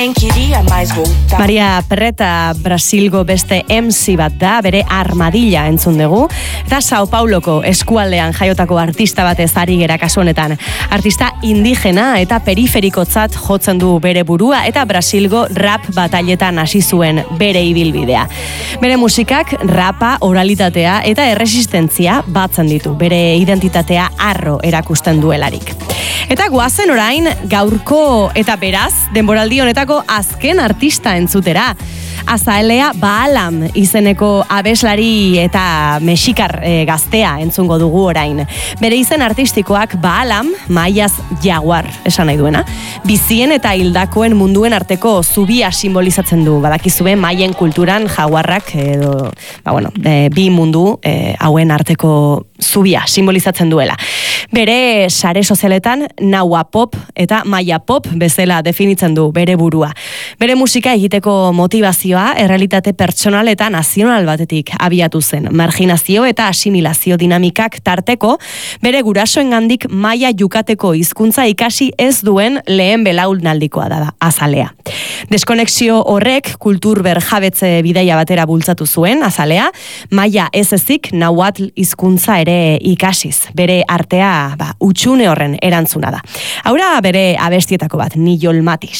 Maria Perreta Brasilgo beste MC bat da, bere Armadilla entzun dugu, eta Sao Pauloko eskualdean jaiotako artista batez ari gera kasu honetan. Artista indigena eta periferikotzat jotzen du bere burua eta Brasilgo rap batailetan hasi zuen bere ibilbidea. Bere musikak rapa, oralitatea eta erresistentzia batzen ditu, bere identitatea harro erakusten duelarik. Eta guazen orain gaurko eta beraz denboraldi honetako azken artista entzutera. Azalea Baalam izeneko abeslari eta mexikar gaztea entzungo dugu orain. Bere izen artistikoak Baalam, maiaz jaguar esan nahi duena. Bizien eta hildakoen munduen arteko zubia simbolizatzen du. Badakizue maien kulturan jaguarrak edo, bi mundu hauen arteko zubia simbolizatzen duela. Bere sare sozialetan Naua Pop eta Maia Pop bezala definitzen du bere burua. Bere musika egiteko motivazioa errealitate pertsonal eta nazional batetik abiatu zen. Marginazio eta asimilazio dinamikak tarteko bere gurasoengandik maia jukateko hizkuntza ikasi ez duen lehen belaunaldikoa da Azalea. Deskonexio horrek kultur berjabetze bidaia batera bultzatu zuen Azalea, maia ez ezik nahuatl hizkuntza ere ikasiz. Bere artea utxune horren erantzuna da. Haura bere abestietako bat, Ni Yolmatis.